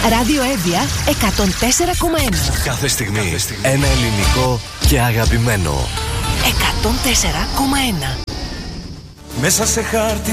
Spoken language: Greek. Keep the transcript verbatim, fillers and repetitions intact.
Ράδιο Εύβοια εκατόν τέσσερα κόμμα ένα. Κάθε στιγμή, Κάθε στιγμή ένα ελληνικό και αγαπημένο. εκατόν τέσσερα κόμμα ένα. Μέσα σε χάρτη